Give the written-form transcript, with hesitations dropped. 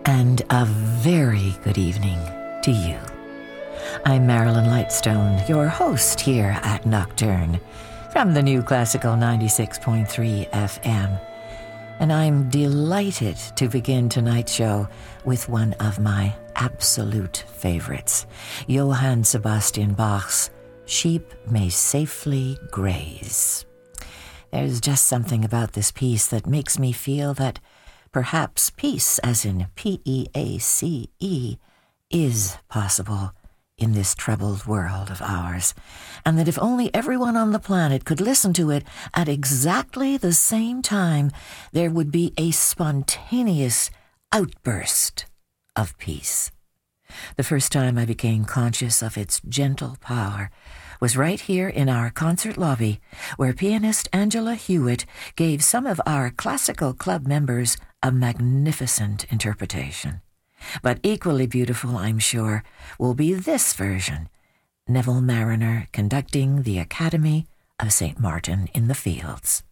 And a very good evening to you. I'm Marilyn Lightstone, your host here at Nocturne from the new Classical 96.3 FM. And I'm delighted to begin tonight's show with one of my absolute favorites, Johann Sebastian Bach's Sheep May Safely Graze. There's just something about this piece that makes me feel that perhaps peace, as in P-E-A-C-E, is possible in this troubled world of ours, and that if only everyone on the planet could listen to it at exactly the same time, there would be a spontaneous outburst of peace. The first time I became conscious of its gentle power was right here in our concert lobby, where pianist Angela Hewitt gave some of our classical club members a magnificent interpretation. But equally beautiful, I'm sure, will be this version, Neville Marriner conducting the Academy of St. Martin in the Fields.